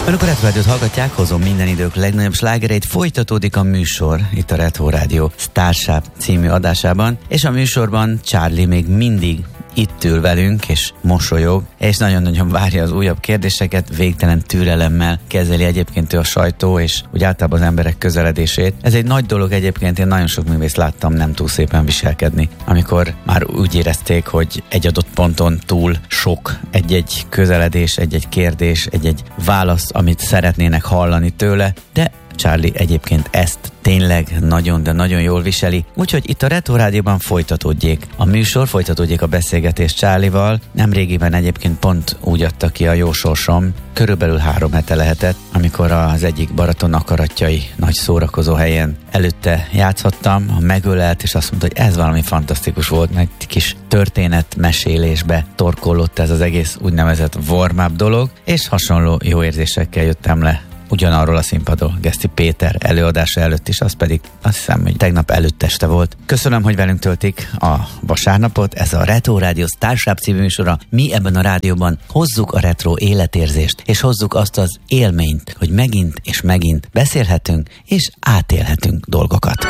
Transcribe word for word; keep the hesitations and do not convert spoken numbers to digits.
Önök a Retro Rádiót hallgatják, hozom minden idők legnagyobb slágereit, folytatódik a műsor itt a Retro Rádió Starship című adásában, és a műsorban Charlie még mindig itt ül velünk, és mosolyog, és nagyon-nagyon várja az újabb kérdéseket, végtelen türelemmel kezeli egyébként ő a sajtó, és úgy általában az emberek közeledését. Ez egy nagy dolog egyébként, én nagyon sok művészt láttam nem túl szépen viselkedni, amikor már úgy érezték, hogy egy adott ponton túl sok egy-egy közeledés, egy-egy kérdés, egy-egy válasz, amit szeretnének hallani tőle, de Charlie egyébként ezt tényleg nagyon, de nagyon jól viseli. Úgyhogy itt a Retro Rádióban folytatódjék a műsor, folytatódjék a beszélgetés Charlie-val. Nemrégiben egyébként pont úgy adta ki a jó sorsom, körülbelül három hete lehetett, amikor az egyik Baraton akaratjai nagy szórakozó helyen előtte játszhattam, megölelt, és azt mondta, hogy ez valami fantasztikus volt, meg egy kis történetmesélésbe torkollott ez az egész úgynevezett warm-up dolog, és hasonló jó érzésekkel jöttem le ugyanarról a színpadról Geszti Péter előadása előtt is, az pedig azt hiszem, hogy tegnap előtt este volt. Köszönöm, hogy velünk töltik a vasárnapot, ez a Retro Rádió Starship című műsora. Mi ebben a rádióban hozzuk a retro életérzést, és hozzuk azt az élményt, hogy megint és megint beszélhetünk, és átélhetünk dolgokat.